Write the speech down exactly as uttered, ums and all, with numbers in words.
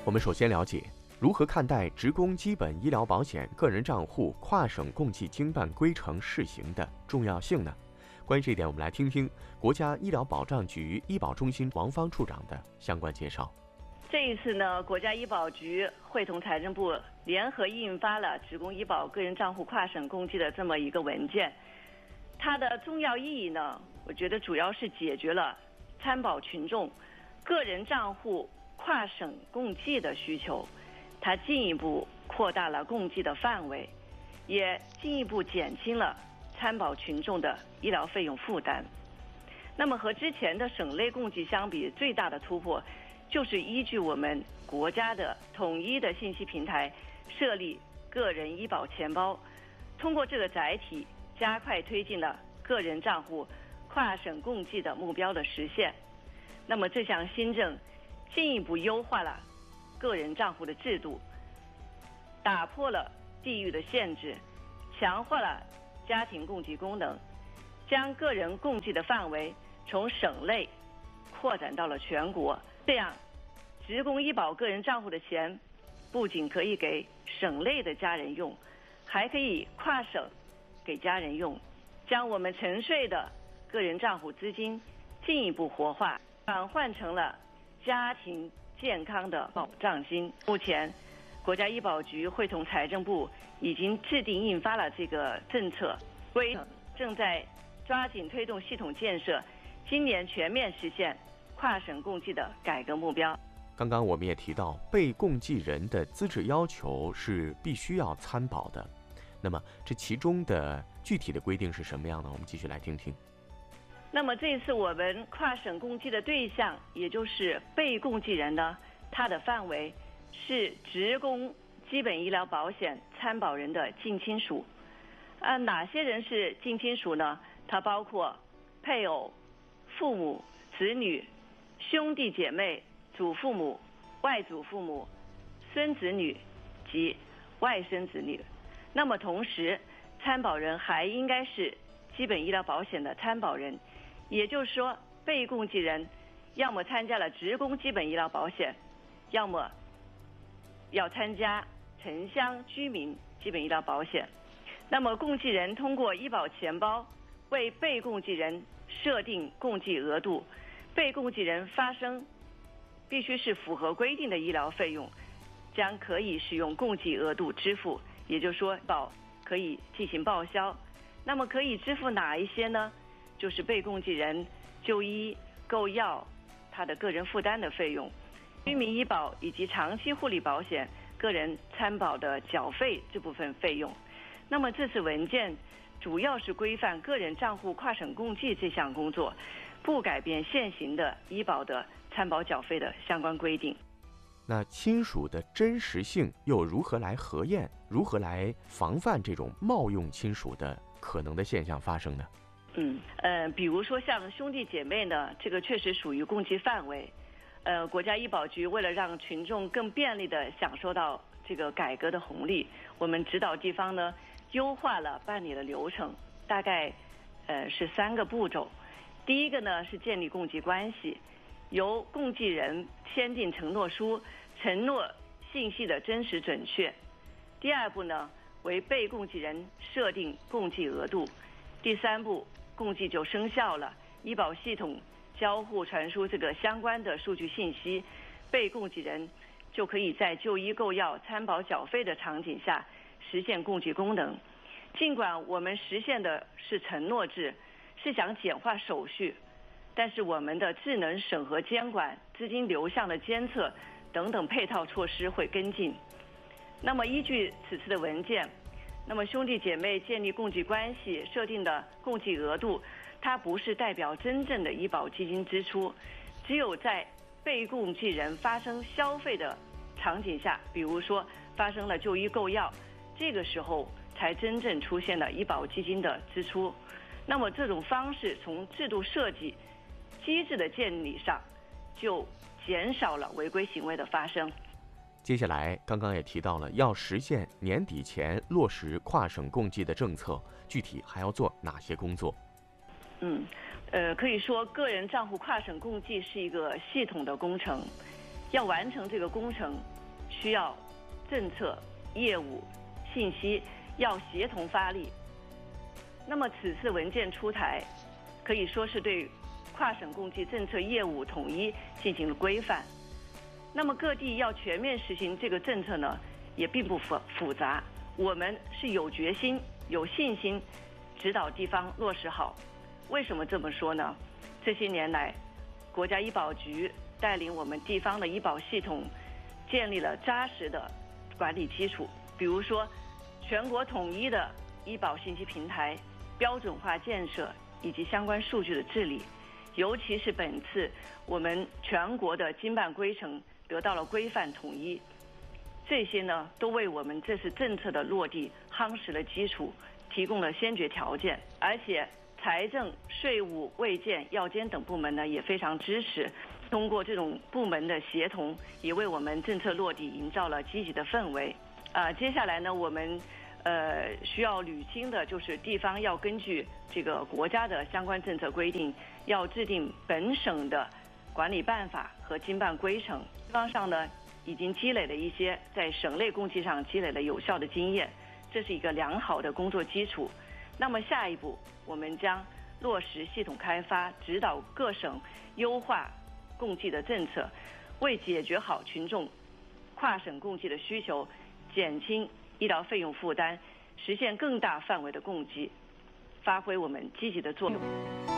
我们首先了解如何看待职工基本医疗保险个人账户跨省共计经办规程试行的重要性呢？关于这一点，我们来听听国家医疗保障局医保中心王芳处长的相关介绍。 这一次呢，国家医保局会同财政部联合印发了职工医保个人账户跨省共计的这么一个文件。它的重要意义呢，我觉得主要是解决了参保群众个人账户跨省共计的需求，它进一步扩大了共计的范围，也进一步减轻了参保群众的医疗费用负担。那么和之前的省类共计相比，最大的突破就是依据我们国家的统一的信息平台设立个人医保钱包，通过这个载体加快推进了个人账户跨省共计的目标的实现。那么这项新政进一步优化了个人账户的制度，打破了地域的限制，强化了家庭共计功能，将个人共计的范围从省类扩展到了全国。这样职工医保个人账户的钱不仅可以给省类的家人用，还可以跨省给家人用，将我们沉睡的个人账户资金进一步活化，转换成了家庭健康的保障金。目前国家医保局会同财政部已经制定印发了这个政策规程，正在抓紧推动系统建设，今年全面实现跨省共计的改革目标。 刚刚我们也提到，被共计人的资质要求是必须要参保的，那么这其中的具体的规定是什么样呢？我们继续来听听。 那么这次我们跨省共计的对象，也就是被共计人呢，它的范围是职工基本医疗保险参保人的近亲属。啊，哪些人是近亲属呢？它包括配偶、父母、子女、兄弟姐妹、祖父母、外祖父母、孙子女及外孙子女。那么同时，参保人还应该是基本医疗保险的参保人，也就是说，被共计人要么参加了职工基本医疗保险，要么要参加城乡居民基本医疗保险。那么共计人通过医保钱包为被共计人设定共计额度，被共计人发生必须是符合规定的医疗费用，将可以使用共计额度支付，也就是说保可以进行报销。那么可以支付哪一些呢？就是被共计人就医、购药、他的个人负担的费用、居民医保以及长期护理保险个人参保的缴费这部分费用。那么这次文件主要是规范个人账户跨省共计这项工作，不改变现行的医保的参保缴费的相关规定。 那亲属的真实性又如何来核验？如何来防范这种冒用亲属的可能的现象发生呢？ 嗯，呃，比如说像兄弟姐妹呢，这个确实属于共计范围。呃，国家医保局为了让群众更便利地享受到这个改革的红利，我们指导地方呢优化了办理的流程，大概呃是三个步骤。第一个呢是建立共计关系，由共计人签订承诺书，承诺信息的真实准确。第二步呢为被共计人设定共计额度。第三步共计就生效了，医保系统交互传输这个相关的数据信息，被共计人就可以在就医购药、参保缴费的场景下实现共计功能。尽管我们实现的是承诺制，是想简化手续，但是我们的智能审核监管、资金流向的监测等等配套措施会跟进。那么依据此次的文件，那么兄弟姐妹建立共计关系设定的共计额度，它不是代表真正的医保基金支出，只有在被共计人发生消费的场景下，比如说发生了就医购药，这个时候才真正出现了医保基金的支出。那么这种方式从制度设计、机制的建立上，就减少了违规行为的发生。 接下来，刚刚也提到了要实现年底前落实跨省共计的政策，具体还要做哪些工作？ 嗯，呃，可以说个人账户跨省共计是一个系统的工程，要完成这个工程， 需要政策、业务、信息要协同发力。那么此次文件出台，可以说是对跨省共济政策业务统一进行了规范。那么各地要全面实行这个政策呢，也并不复复杂。我们是有决心、有信心指导地方落实好。为什么这么说呢？这些年来，国家医保局带领我们地方的医保系统建立了扎实的管理基础，比如说全国统一的医保信息平台、标准化建设以及相关数据的治理，尤其是本次我们全国的经办规程得到了规范统一，这些呢都为我们这次政策的落地夯实了基础，提供了先决条件。而且财政、税务、卫健、药监等部门呢也非常支持，通过这种部门的协同，也为我们政策落地营造了积极的氛围。啊、呃，接下来呢，我们呃需要履行的就是地方要根据这个国家的相关政策规定，要制定本省的管理办法和经办规程。地方上呢，已经积累了一些在省内共济上积累了有效的经验，这是一个良好的工作基础。那么下一步，我们将落实系统开发，指导各省优化共济的政策，为解决好群众跨省共济的需求，减轻医疗费用负担，实现更大范围的共济，发挥我们积极的作用。